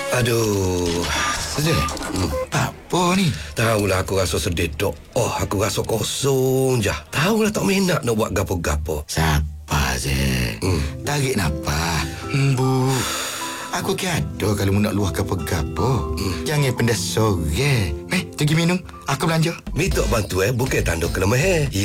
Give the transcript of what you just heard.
Aduh. Sedih? Apa ni? Tahulah aku rasa sedih, Dok. Oh, aku rasa kosong je. Tahulah tak minat nak buat gapo-gapo. Siapa je? Tarik nafas. Bu. Aku kata kalau nak luah gapo-gapo. Jangan pendas sore. Pergi minum. Aku belanja. Minta bantu bukan tanda kelemahan.